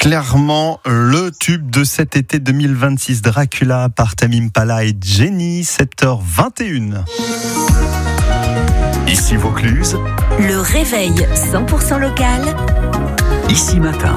Clairement, le tube de cet été 2026, Dracula par Tame Impala et Jenny, 7h21. Ici Vaucluse. Le réveil 100% local. Ici Matin.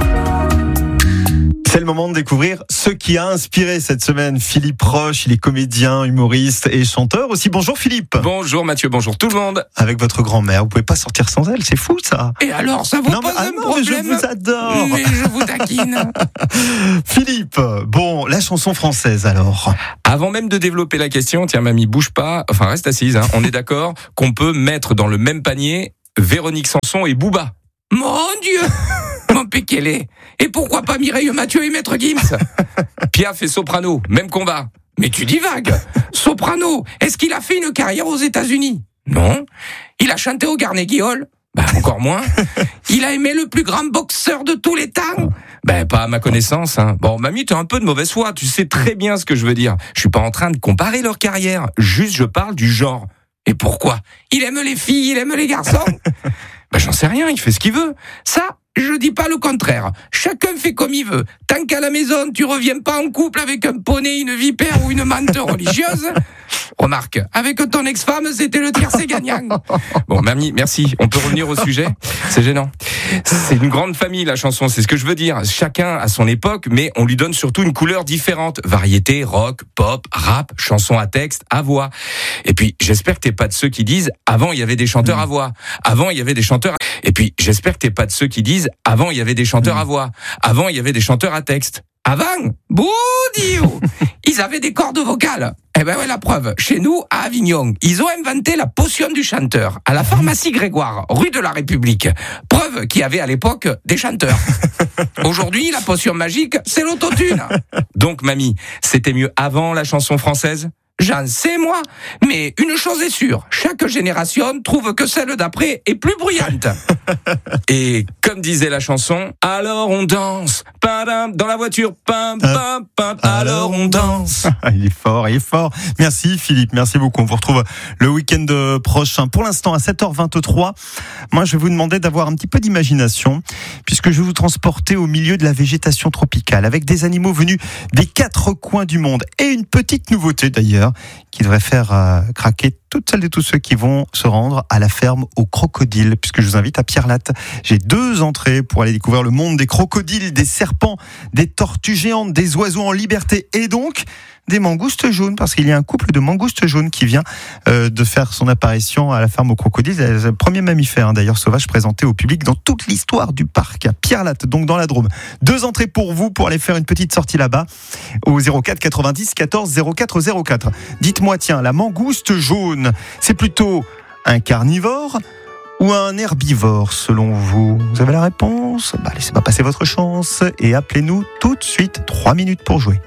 C'est le moment de découvrir ce qui a inspiré cette semaine Philippe Roche. Il est comédien, humoriste et chanteur aussi. Bonjour Philippe. Bonjour Mathieu, bonjour tout le monde. Avec votre grand-mère, vous pouvez pas sortir sans elle, c'est fou ça. Et alors, ça vous pose un problème? Je vous adore. Mais je vous taquine. Philippe, bon, la chanson française alors. Avant même de développer la question, tiens mamie, bouge pas, enfin reste assise, hein. On est d'accord qu'on peut mettre dans le même panier Véronique Sanson et Booba. Mon Dieu, mon péquélé. Et pourquoi pas Mireille Mathieu et Maître Gims? Piaf et Soprano, même combat. Mais tu divagues. Soprano, est-ce qu'il a fait une carrière aux États-Unis? Non. Il a chanté au Carnegie Hall? Bah encore moins. Il a aimé le plus grand boxeur de tous les temps? Ben pas à ma connaissance, hein. Bon, mamie, t'as un peu de mauvaise foi, tu sais très bien ce que je veux dire. Je suis pas en train de comparer leur carrière, juste je parle du genre. Et pourquoi? Il aime les filles, il aime les garçons? Ben j'en sais rien, il fait ce qu'il veut. Ça, je dis pas le contraire. Chacun fait comme il veut. Tant qu'à la maison, tu reviens pas en couple avec un poney, une vipère ou une mante religieuse. Remarque, avec ton ex-femme, c'était le tiercé gagnant. Bon, mamie, merci. On peut revenir au sujet? C'est gênant. C'est une grande famille, la chanson, c'est ce que je veux dire. Chacun à son époque, mais on lui donne surtout une couleur différente. Variété, rock, pop, rap, chanson à texte, à voix. Et puis, j'espère que t'es pas de ceux qui disent « Avant, il y avait des chanteurs à voix. Avant, il y avait des chanteurs... » Et puis, j'espère que t'es pas de ceux qui disent « Avant, il y avait des chanteurs à voix. Avant, il y avait des chanteurs à texte. » Avant, boudiou, ils avaient des cordes vocales. Eh ben ouais, la preuve. Chez nous, à Avignon, ils ont inventé la potion du chanteur à la pharmacie Grégoire, rue de la République. Preuve qu'il y avait à l'époque des chanteurs. Aujourd'hui, la potion magique, c'est l'autotune. Donc, mamie, c'était mieux avant la chanson française? J'en sais, moi. Mais une chose est sûre, chaque génération trouve que celle d'après est plus bruyante. Et comme disait la chanson, alors on danse, padam, dans la voiture, pam, pam, pam, alors on danse. Il est fort, il est fort. Merci Philippe, merci beaucoup. On vous retrouve le week-end prochain. Pour l'instant, à 7h23, moi je vais vous demander d'avoir un petit peu d'imagination, puisque je vais vous transporter au milieu de la végétation tropicale, avec des animaux venus des 4 coins du monde. Et une petite nouveauté d'ailleurs, qui devrait faire craquer toutes celles et tous ceux qui vont se rendre à la ferme aux crocodiles, puisque je vous invite à Pierrelatte. J'ai 2 entrées pour aller découvrir le monde des crocodiles, des serpents, des tortues géantes, des oiseaux en liberté et donc des mangoustes jaunes, parce qu'il y a un couple de mangoustes jaunes qui vient de faire son apparition à la ferme aux crocodiles. C'est le premier mammifère d'ailleurs sauvage présenté au public dans toute l'histoire du parc à Pierrelatte, donc dans la Drôme. 2 entrées pour vous pour aller faire une petite sortie là-bas au 04 90 14 04 04. Dites-moi, tiens, la mangouste jaune, c'est plutôt un carnivore ou un herbivore selon vous? Vous avez la réponse? Laissez-moi passer votre chance et appelez-nous tout de suite. 3 minutes pour jouer.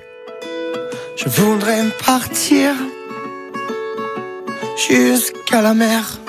Je voudrais partir jusqu'à la mer,